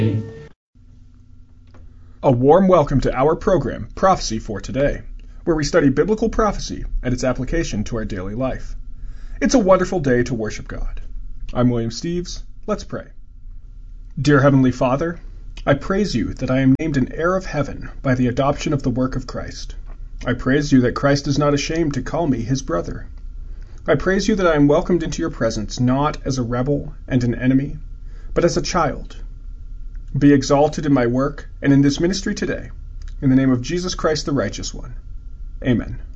A warm welcome to our program, Prophecy for Today, where we study biblical prophecy and its application to our daily life. It's a wonderful day to worship God. I'm William Steves. Let's pray. Dear Heavenly Father, I praise you that I am named an heir of heaven by the adoption of the work of Christ. I praise you that Christ is not ashamed to call me his brother. I praise you that I am welcomed into your presence not as a rebel and an enemy, but as a child. Be exalted in my work and in this ministry today. In the name of Jesus Christ, the righteous one. Amen.